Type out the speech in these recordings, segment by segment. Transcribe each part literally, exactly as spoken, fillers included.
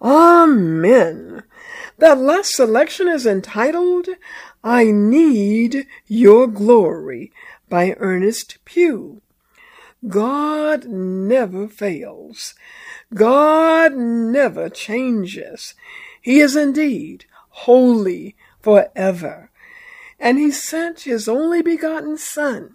Amen. That last selection is entitled, I Need Your Glory by Ernest Pugh. God never fails. God never changes. He is indeed holy forever. And he sent his only begotten Son,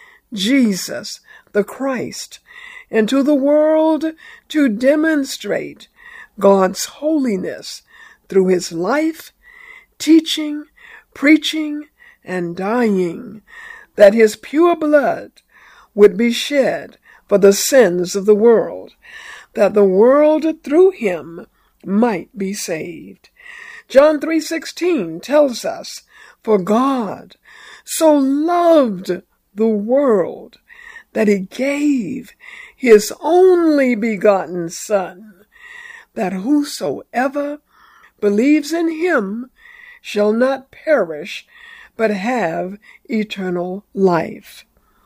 Jesus the Christ, into the world to demonstrate God's holiness through his life, teaching, preaching, and dying, that his pure blood would be shed for the sins of the world, that the world through him might be saved. John three sixteen tells us, for God so loved the world that he gave his only begotten Son, that whosoever believes in him shall not perish, but have eternal life.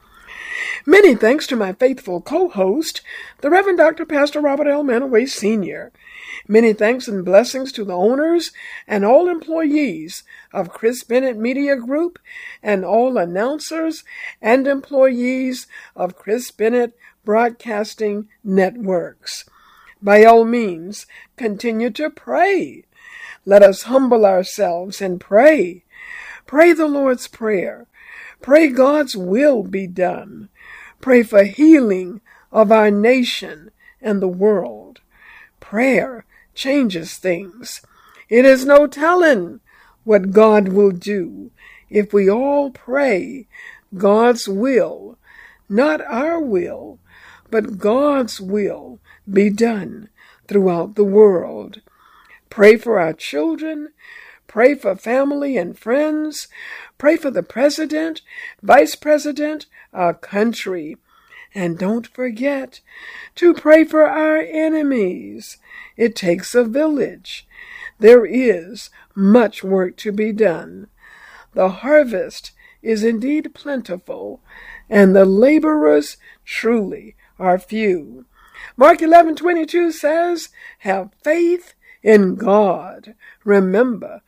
Many thanks to my faithful co-host, the Reverend Doctor Pastor Robert L. Manaway, Senior Many thanks and blessings to the owners and all employees of Chris Bennett Media Group and all announcers and employees of Chris Bennett Broadcasting Networks. By all means, continue to pray. Let us humble ourselves and pray. Pray the Lord's Prayer. Pray God's will be done. Pray for healing of our nation and the world. Prayer changes things. It is no telling what God will do if we all pray God's will, not our will, but God's will be done throughout the world. Pray for our children. Pray for family and friends. Pray for the president, vice president, our country. And don't forget to pray for our enemies. It takes a village. There is much work to be done. The harvest is indeed plentiful, and the laborers truly are few. Mark eleven twenty-two says, have faith in God. Remember,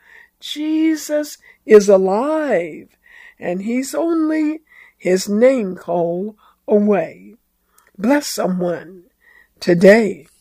Jesus is alive, and he's only his name call away. Bless someone today.